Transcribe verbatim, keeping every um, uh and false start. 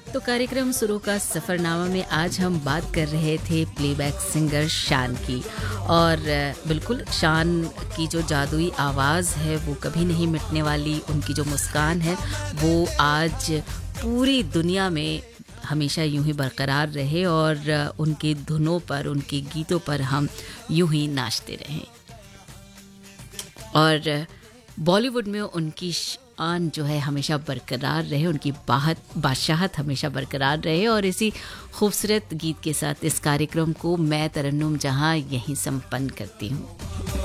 तो कार्यक्रम सुरों का सफ़रनामा में आज हम बात कर रहे थे प्लेबैक सिंगर शान की। और बिल्कुल शान की जो जादुई आवाज़ है वो कभी नहीं मिटने वाली, उनकी जो मुस्कान है वो आज पूरी दुनिया में हमेशा यूं ही बरकरार रहे और उनकी धुनों पर, उनके गीतों पर हम यूं ही नाचते रहें। और बॉलीवुड में उनकी शान जो है हमेशा बरकरार रहे, उनकी बाहत बादशाहत हमेशा बरकरार रहे। और इसी खूबसूरत गीत के साथ इस कार्यक्रम को मैं तरन्नुम जहां यहीं संपन्न करती हूँ।